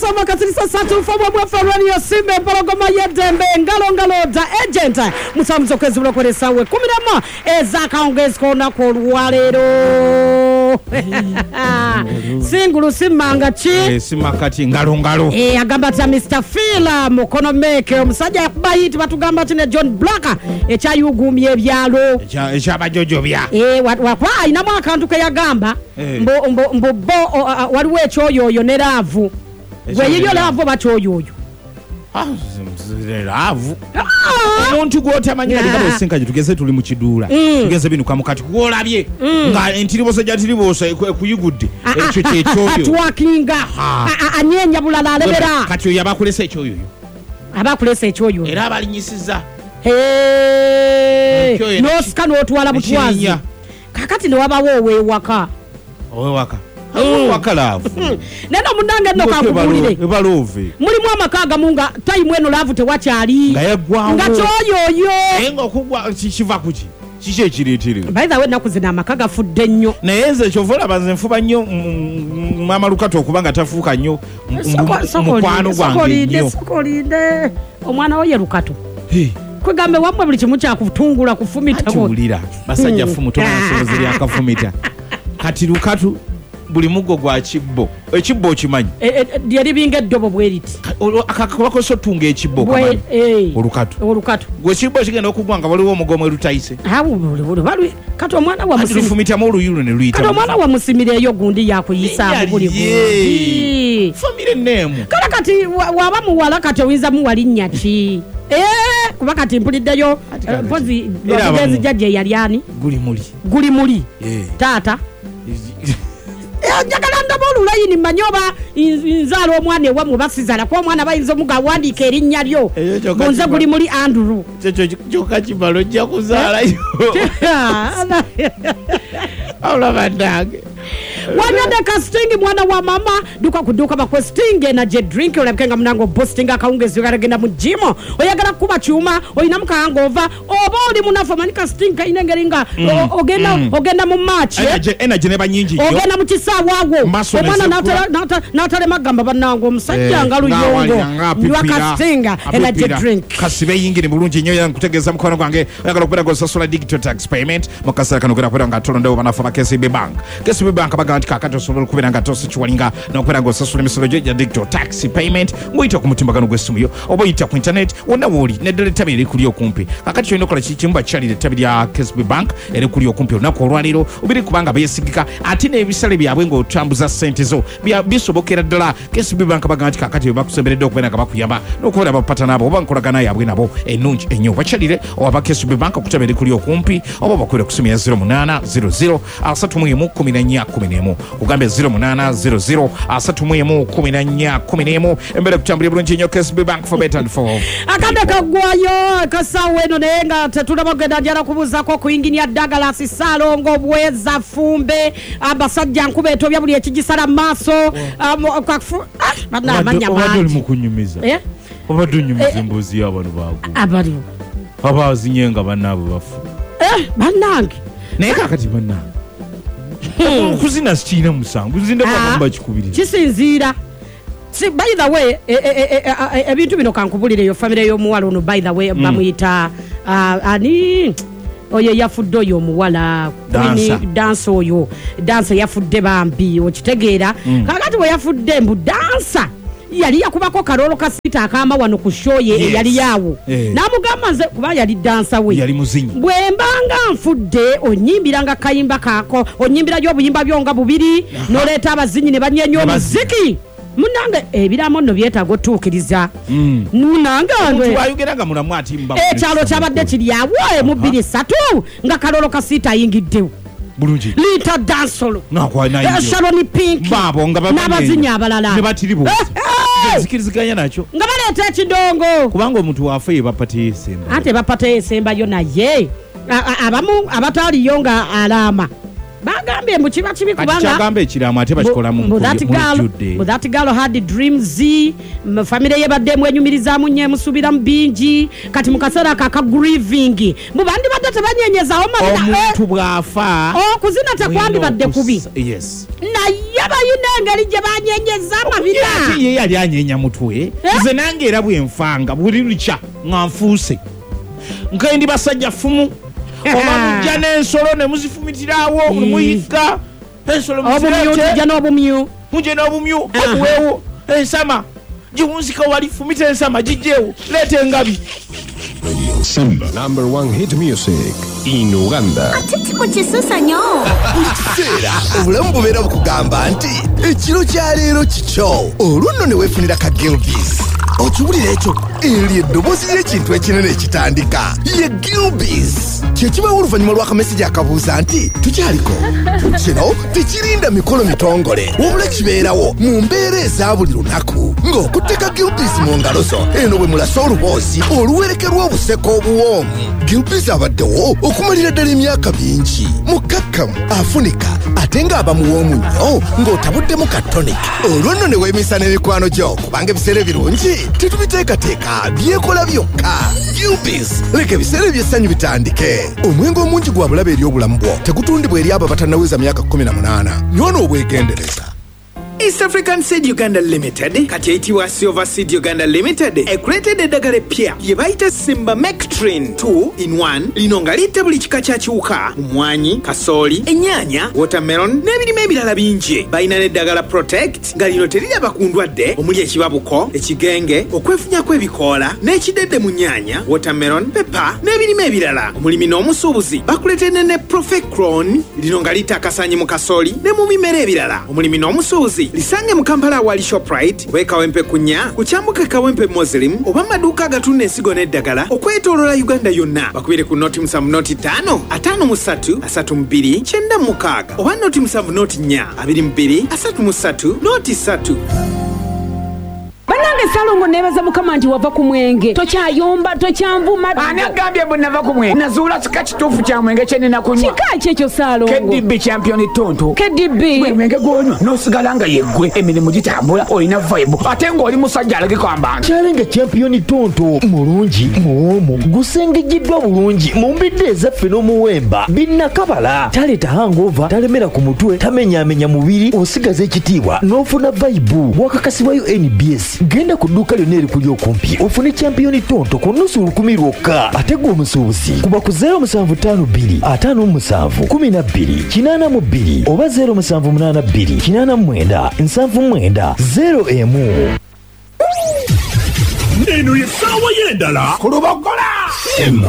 soma katirisa satu fobwa mwafarwani ya simbe mpologoma yedembe ngalo da agent musamuzo kwezi bulokoresa we 11 ezaka ongeziko na kolwalero singulu simanga chi simakati ngalo agamba ta Mr. Phila mukono meke omusajja yakubayiti batugamba tine John Blacker ekyayugumye ebyalo ekyabajojo bya wakwa ina mwakantu ke yagamba mbo waliwo ekyoyoyo ne laavu gwe yiyo laavu bakyoyoyo laavu omuntu gwotamanyira ligabo senkaje tugeze tuli mu kiduula tugeze binuka mukati gwolabye nga entiriboso jatiriboso kuyigudde ekyo kyekyoyo atwakinga anyenya bulala alebera kati oyo abakulesa ekyoyo era abalinyisiza nosika n'otwala butwazi kakati ne wabawo owewaka wakalaavu neno munange nno kakubulire balove mulimu amakaga munga time eno laavu tewakyali nga kyoyoyo nga okugwa kiva kuki kiki ekireetere by the way naku zina amakaga fudde nnyo naye nze kyovola banze nfuba nnyo mama Lukato okuba nga tafuuka nnyo mukwano gwange nnyo sokolinde omwana we ye Lukato kwegambe wamwe buli kimu kyakutungula kufumita kiwulira basajja fumu tonasobozi lyakafumita kati Lukato buli mugo gwa ekibbo okimanyi lyeribinga eddobo bweriti akabakosa otunga ekibbo kamanyi Olukato gwe ekibbo kigenda okugwa nga waliwo omugomo erutayise kati omwana wamufumitamu oluyulu ne luyita kati omwana wamusimireeyo gundi yakuyisaamu buli gundi famire neemu kale kati waba muwala kati oyinza muwalinnya ki kuba kati mpuliddeyo mpozi omugenzi jjajja eyali ani guli muli taata njagala ndaba olulayini mmanyi oba nzaala omwana ewamu basizala kuba omwana bayinza omuga awandiika erinnya lyo bonze guli muli Andrew kyokka kimala ojja kuzaalayo olaba nange wanyade casting mwana wa mama duka kuduka bakwe sting na je drink olabikenga mnango boosting akawungezi yogaragenda mu gym oyagala kuba chuma oyina mukangova oba oli munafa mani casting kaine ngeringa ogenda mu match energy ne banyingi ogenda mu kisaawawo omwana natale magamba banango musajja ngalu yongo nywa casting energy drink kasibe yingine bulungi nyo yankutegeza mukono gwange oyagala kubera go social digital tax payment mukasaka kanogera kubera ngatolondo banafa ba KCB bank baganti kakato solo kubera ngatosi chiwalinga nokwera ngo sasula misolo ya digital tax payment ngoita ku mutimbagano gwesumuyo oboyita ku internet wonna woli ne dele tabiri kuli okumpi kakati cyo ndokola chimba chali tabiri ya KCB bank eri kuli okumpi onako olwaliro ubiri kubanga besigika ati ne ebisale byabwe ngo tambuza sente zo bisobokera ddala KCB bank baganti kakati bakusemberedde okubera nga bakuyamba nokola bapata nabo oba nkolagana yabwe nabo enungi enyo bachalire oba KCB bank kutabiri kuli okumpi oba bakwera kusumya 0800 asatumuye kugambe 0800 asatumuye embere kutambulira bulungi nnyo KCB bank for better and for all akanda kagwayo kasawe eno naye nga tetulabagenda njala kubuzako kuyinginia Douglas Salongo bweza fumbe abasajja nkuba etobya buli ekigisala maaso banamanya manyi mukunyumiza obadunyumiza embuzi y'abantu abaliwo abazinyenga bannaabwe bafu bannange naye kakati bannange kuzina sikiina musango zinda kwamba kikubiri kisinziira by the way ebintu bino kankubulire yo family yo muwala ono by the way bamuyita ani oyo yafudde oyo omuwala dansa oyo dansa yafudde bambi okitegeera kakati we yafudde mbu dansa yali yakubako kalolo kasita akamba wano ku show ye yali yawo namugamba nze kuba yali dansa we yali muzinyi bwembanga nfudde onyimbiranga kayimba kako onyimbira yo buyimba byonga bubiri noleta abazinyi ne banyenyo omuziki munange ebiramo nno byetago tuukiriza nunanga nwe wayogeranga mulamu atimba kyalo kyabadde kiri awo mu 23 nga kalolo kasita ayingiddewo bulungi lita dansolo nakwana Shaloni Pink babo nga n'abazinyi abalala ne batiribo zikiriziganya nakyo nga baleeta ekidongo kubanga omuntu wafe bapate esemba ate bapate esemba yo naye abamu abataliyo nga alama bagambye mbu kiba kibi kubanga kyagamba ekiramu ate bakikolamu mujjudde. That girl had dreams, famire ye badde mwenyumirizaamu nnyo emusuubiramu bingi kati mu kaseera aka grieving mu bandi badde tebanyenyezawo omuntu bw'afa okuzina tekwandibadde kubi naye bayina engeri gye banyenyeza amabira ye yali anyeenya mutwe nze nange era bwenfanga buli lukya nga nfuuse nkendi basajja fumu oba mujja n'ensolo ne muzifumitirawo muyigga ensolo n'obumyu mujje n'obumyu obuweewo ensama giwunzika wali fumita ensama gijjeewo leeta engabi. Simba, #1 hit music in Uganda. Atiti muchisusa nyo. Sera, obulamu bubeera bukugamba nti ekiro kya leero kikyo. Olunno ne weefunira ka Gilbis. Okiwulira ekyo eri eddoboozi y'ekintu ekinene ekitandika ye Gilbis. Kye kibawo oluvannyuma lw'akamesigi akabuuza nti tukyaliko. Kino tekirinda mikolo mitongole wabula kibeerawo mu mbeera eza buli lunaku ng'okutte ka Gilbis mu ngalo zo eno bwe mulasa oluboozi oluwerekerwa obuseko obuwoomu. Gilbis abaddewo okumalira ddala emyaka mingi mukakkamu afunika ate ng'aba muwoomu nnyo ng'otabuddemu ka tonic. Olwo nno ne weemisa n'emikwano gyo kubanga ebiseera ebirungi tetubiteekateeka byekola byokka. Gilbis leka ebiseera eby'essanyu bitandike. Omwenge omungi gwa bulabe eri obulamu bwo tegutundibwa eri abo abatannaweza myaka 18. Nywona obwegendereza. East African Seed Uganda Limited kati eyitibwa Silver Seed Uganda Limited ekuleetedde eddagala eppya lye bayita Simba Mectrin 2-in-1 lino nga litta buli kika kya kiwuka mumwanyi kasooli ennyaanya watermelon n'ebirime ebirala bingi. Balina n'eddagala Protect nga lino teriraba ku ndwadde omuli ekibabuko ekigenge okwefunyako ebikoola n'ekidedde mu nnyaanya watermelon pepper n'ebirime ebirala. Omulimi n'omusuubuzi bakuleetedde ne Profecron lino nga litta akasanyi mu kasooli ne mu bimera ebirala. Omulimi n'omusuubuzi lisange mu Kampala awali Shoprite wekawempe kunya kukyambuke kawempe Muslim oba maduuka agatunda ensigo n'eddagala okwetooloola Uganda yonna. Bakubire ku noti 7 noti 5 53 32 96 oba noti 7 noti 4 22 33 noti 3. Banange Salongo nebaza mukama nti wava ku mwenge tokyayomba tokyanvuma. Ani agambye bwe nava ku mwenge nazuula kika kituufu kya mwenge kye nina kunywa. Kika ki ekyo Salongo? KDB champion tonto. KDB gwe mwenge gwonywa n'osigala nga yeggwe emirimu gitambula olina vibe ate ng'oli musajja alageko ambantu. Challenge champion tonto mulungi muwomu gusengejiddwa bulungi mu mbidde ezaffe n'omuwemba binnakabala taleta hangover talemera ku mutwe tamenyaamenya mubiri osigaza ekitiibwa n'ofuna vibe wakakasibwayo NBS. Genda ku dduuka lyonna erikuli okumpi ofune champion tonto ku nnusu 10 lwokka ate gwe omusuubuzi kuba ku 0752 57 12 82 oba 0782 89 79 0 Eno ye ssaawa y'endala ku Lubogola.